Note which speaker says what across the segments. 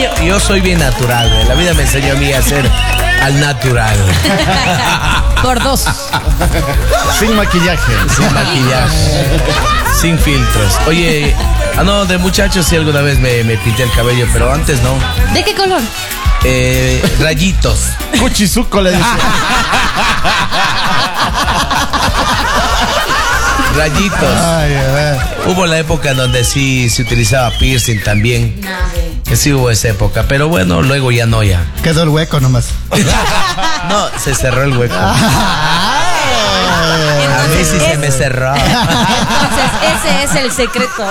Speaker 1: yo soy bien natural, güey. La vida me enseñó a mí a ser al natural.
Speaker 2: Por dos.
Speaker 3: Sin maquillaje.
Speaker 1: Sin maquillaje. Sin filtros. Oye, de muchacho sí alguna vez me pinté el cabello, pero antes no.
Speaker 2: ¿De qué color?
Speaker 1: Rayitos.
Speaker 3: Cuchizuco le decía.
Speaker 1: Rayitos.
Speaker 3: Ay, a ver.
Speaker 1: Hubo la época en donde sí se utilizaba piercing también. Sí hubo esa época, pero bueno, luego ya no ya.
Speaker 3: Quedó el hueco nomás.
Speaker 1: No, se cerró el hueco. A mí sí se me cerró.
Speaker 2: Entonces, ese es el secreto.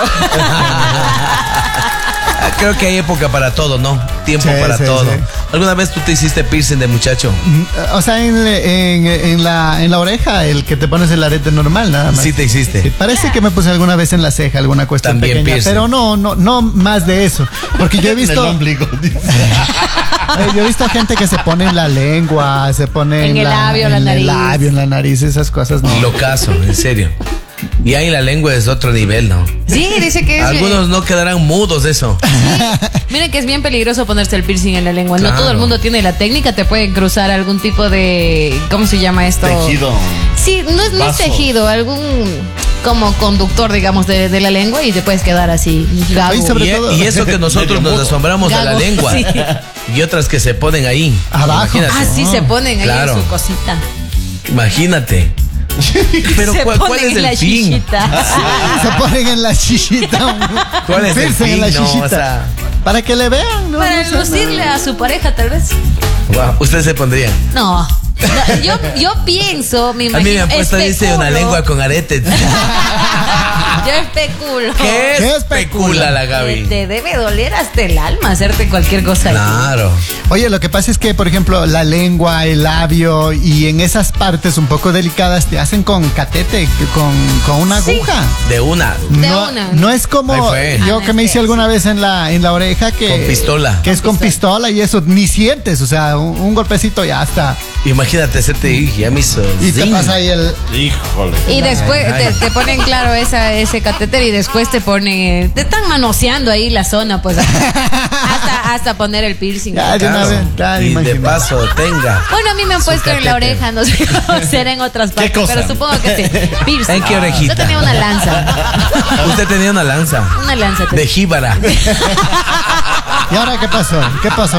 Speaker 1: Creo que hay época para todo, ¿no? Tiempo para todo. Sí. ¿Alguna vez tú te hiciste piercing de muchacho?
Speaker 3: O sea, en la oreja, el que te pones el arete normal, nada más.
Speaker 1: Sí te hiciste.
Speaker 3: Sí, parece que me puse alguna vez en la ceja, alguna cuestión
Speaker 1: también
Speaker 3: pequeña,
Speaker 1: piercing.
Speaker 3: pero no más de eso. Porque yo he visto...
Speaker 4: el ombligo, dice.
Speaker 3: Yo he visto gente que se pone en la lengua, se pone
Speaker 2: en el labio, la nariz.
Speaker 3: En el labio, en la nariz, esas cosas, no.
Speaker 1: Locazo, en serio. Y ahí la lengua es otro nivel, ¿no?
Speaker 2: Sí, dice que es...
Speaker 1: Algunos no quedarán mudos de eso.
Speaker 2: Sí. Miren que es bien peligroso ponerse el piercing en la lengua. Claro. No todo el mundo tiene la técnica. Te pueden cruzar algún tipo de... ¿Cómo se llama esto?
Speaker 4: Tejido.
Speaker 2: Sí, no es tejido, algún... como conductor, digamos, de la lengua y te puedes quedar así, gago.
Speaker 1: Y eso que nosotros nos asombramos gago, de la lengua. Sí. Y otras que se ponen ahí.
Speaker 3: Abajo.
Speaker 2: Sí, se ponen ahí en su cosita.
Speaker 1: Imagínate. Pero ¿cuál es el fin?
Speaker 3: Sí, se ponen en la chichita.
Speaker 1: ¿Cuál es el fin?
Speaker 3: En la chichita.
Speaker 1: No, o sea,
Speaker 3: para que le vean, ¿no?
Speaker 2: Para lucirle a su pareja, tal vez.
Speaker 1: Wow. ¿Usted se pondría?
Speaker 2: No. Yo pienso, me imagino.
Speaker 1: A mí me han puesto, dice, una lengua con aretes.
Speaker 2: Yo especulo.
Speaker 1: ¿Qué especula la Gaby?
Speaker 2: Te debe doler hasta el alma hacerte cualquier cosa.
Speaker 1: Claro.
Speaker 3: Oye, lo que pasa es que, por ejemplo, la lengua, el labio y en esas partes un poco delicadas te hacen con catete, con una aguja.
Speaker 1: De una.
Speaker 3: No es como yo que me hice alguna vez en la oreja que...
Speaker 1: Con pistola.
Speaker 3: Que es con pistola y eso ni sientes, o sea, un golpecito ya está.
Speaker 1: Imagínate, ya me hizo.
Speaker 3: Y te pasa ahí el...
Speaker 4: Híjole.
Speaker 2: Y después te ponen, claro, ese catéter y después te están manoseando ahí la zona, pues hasta poner el piercing.
Speaker 1: Ya, de una vez, y de paso tenga.
Speaker 2: Bueno, a mí me han puesto en la oreja, no sé cómo será en otras partes, pero supongo que sí. Piercing.
Speaker 1: ¿En qué orejita?
Speaker 2: Yo tenía una lanza.
Speaker 1: ¿Usted tenía una lanza?
Speaker 2: Una lanza.
Speaker 1: De jíbara.
Speaker 3: ¿Y ahora qué pasó? ¿Qué pasó?